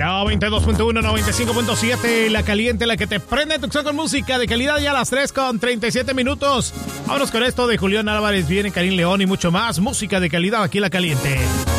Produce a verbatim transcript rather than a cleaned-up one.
noventa y dos punto uno, noventa y cinco punto siete, La Caliente, la que te prende tu con música de calidad ya a las tres con treinta y siete minutos. Vámonos con esto de Julián Álvarez, viene Karim León y mucho más. Música de calidad aquí en La Caliente.